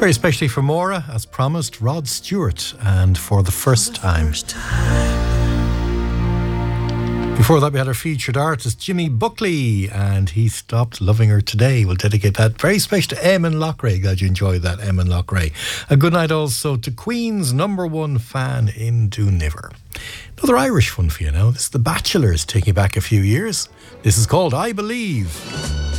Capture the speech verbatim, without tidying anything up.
Very especially for Maura, as promised, Rod Stewart, and For the First Time. Before that, we had our featured artist, Jimmy Buckley, and He Stopped Loving Her Today. We'll dedicate that very special to Eamon Lochray. Glad you enjoyed that, Eamon Lochray. A good night also to Queen's number one fan in Dooniver. Another Irish one for you now. This is The Bachelors, taking back a few years. This is called I Believe.